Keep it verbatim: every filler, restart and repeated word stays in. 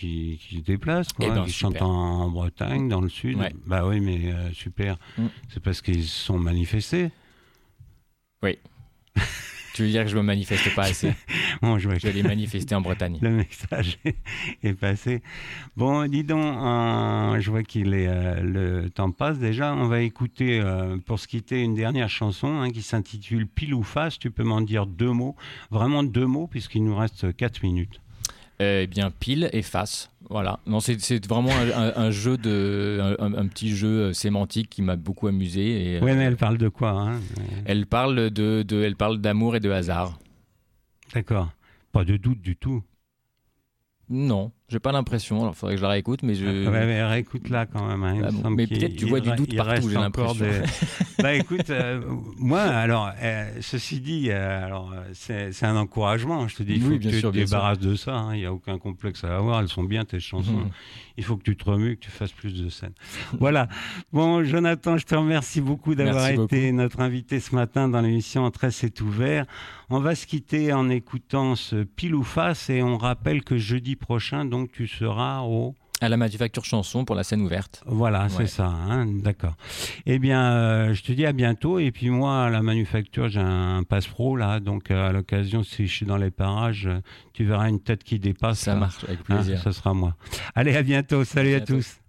qui, qui se déplacent, quoi, eh ben, qui super. chantent en, en Bretagne, dans le sud. Ouais. Bah oui, mais euh, super. Mm. C'est parce qu'ils se sont manifestés. Oui. Tu veux dire que je me manifeste pas assez? Bon, je vois Je vais que aller manifester en Bretagne. le message est, est passé. Bon, dis donc, euh, je vois qu'il est euh, le temps passe déjà. On va écouter, euh, pour se quitter, une dernière chanson hein, qui s'intitule Pile ou Face. Tu peux m'en dire deux mots, vraiment deux mots, puisqu'il nous reste quatre minutes. Eh bien, pile et face. Voilà. Non, c'est, c'est vraiment un, un, un jeu de, un, un petit jeu sémantique qui m'a beaucoup amusé. Et, Oui, mais euh, elle parle de quoi hein elle parle de, de, elle parle d'amour et de hasard. D'accord. Pas de doute du tout. Non, j'ai pas l'impression. Alors, faudrait que je la réécoute, mais je. Ouais, mais réécoute-la quand même. Hein. Il Ah me bon, semble mais qu'il- peut-être tu il vois du re- doute il partout, reste j'ai encore l'impression. des- Bah écoute, euh, moi, alors, euh, ceci dit, euh, alors, euh, c'est, c'est un encouragement. Je te dis, il faut Oui, que bien tu sûr, te bien sûr. débarrasses de ça. hein. Il n'y a aucun complexe à avoir. Elles sont bien, tes chansons. Mhm. Il faut que tu te remues, que tu fasses plus de scènes. Voilà. Bon, Jonathan, je te remercie beaucoup d'avoir Merci été beaucoup. notre invité ce matin dans l'émission Entrée, c'est ouvert. On va se quitter en écoutant ce Pile ou Face et on rappelle que jeudi prochain, donc, tu seras au... À la Manufacture Chanson pour la scène ouverte. Voilà, c'est Ouais. ça, hein, d'accord. Eh bien, euh, je te dis à bientôt. Et puis moi, à la Manufacture, j'ai un passe-pro là, donc euh, à l'occasion, si je suis dans les parages, euh, tu verras une tête qui dépasse. Ça là. marche, avec Hein, plaisir. ça sera moi. Allez, à bientôt. Salut À à bientôt. tous.